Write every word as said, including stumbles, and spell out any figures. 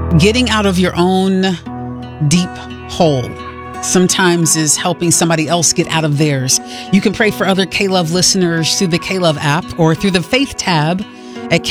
Getting out of your own deep hole sometimes is helping somebody else get out of theirs. You can pray for other K-Love listeners through the K-Love app or through the Faith tab